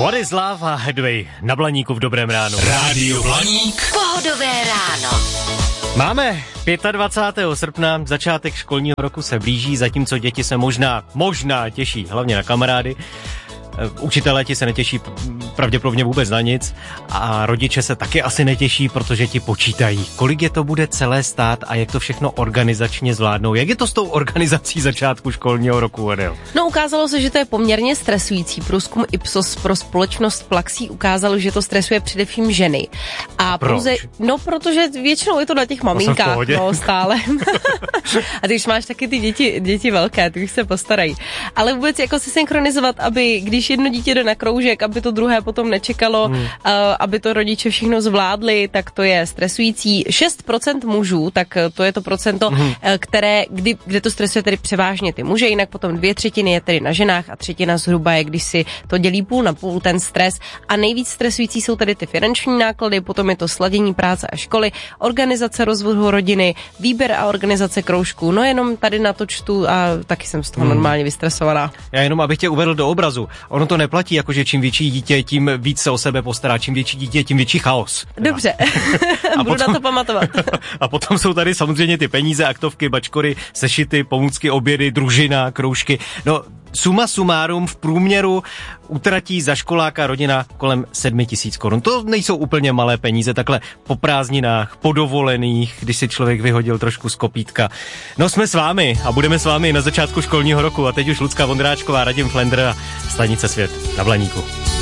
What is love a Headway na Blaníku v dobrém ránu. Rádio Blaník. Pohodové ráno. Máme 25. srpna, začátek školního roku se blíží, zatímco děti se možná těší, hlavně na kamarády. Učitelé ti se netěší pravděpodobně vůbec na nic a rodiče se taky asi netěší, protože ti počítají, kolik je to bude celé stát a jak to všechno organizačně zvládnou. Jak je to s tou organizací začátku školního roku, Adel? No, ukázalo se, že to je poměrně stresující. Průzkum Ipsos pro společnost Plaxí ukázal, že to stresuje především ženy. A proč? Protože většinou je to na těch maminkách, stále. A ty už máš taky ty děti velké, ty už se postarají. Ale vůbec jako se synchronizovat, aby když jedno dítě jde na kroužek, aby to druhé potom nečekalo, aby to rodiče všechno zvládli, tak to je stresující. 6% mužů, tak to je to procento, kde to stresuje tedy převážně ty muže, jinak potom 2/3 je tedy na ženách a 1/3 zhruba je, když si to dělí půl na půl ten stres. A nejvíc stresující jsou tedy ty finanční náklady, potom je to sladění práce a školy, organizace rozvodu rodiny, výběr a organizace kroužků. No jenom tady na to čtu a taky jsem z toho normálně vystresovaná. Já jenom, abych tě uvedl do obrazu. Ono to neplatí, jakože čím větší dítě, tím víc se o sebe postará, čím větší dítě, tím větší chaos. Dobře, budu na to pamatovat. A potom jsou tady samozřejmě ty peníze, aktovky, bačkory, sešity, pomůcky, obědy, družina, kroužky. No, suma sumárum v průměru utratí za školáka rodina kolem 7 000 korun. To nejsou úplně malé peníze, takhle po prázdninách, po dovolených, když si člověk vyhodil trošku z kopítka. No, jsme s vámi a budeme s vámi na začátku školního roku a teď už Lucka Vondráčková, Radim Flender a Stanice Svět na Blaníku.